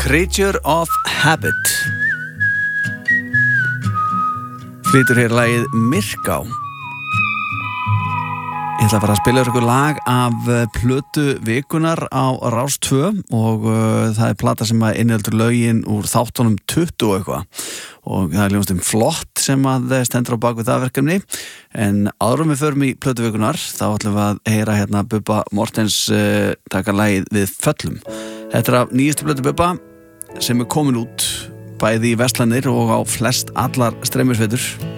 Creature of Habit flytur hér lagið Myrká. Ég ætla að fara að spila ykkur lag af plötu vikunar á Rás 2 og það er plata sem inniheldur lögin úr þáttunum 20 og eitthvað og það er hljómsveitin Flott sem að stendur á bak við það verkefni, en áður við förum í plötu vikunar þá ætlum við að heyra hérna Bubba Mortens taka lagið Við föllum. Þetta er af nýjustu plötu Bubba sem komin út bæði í verslanir og á flest allar streymisveitur.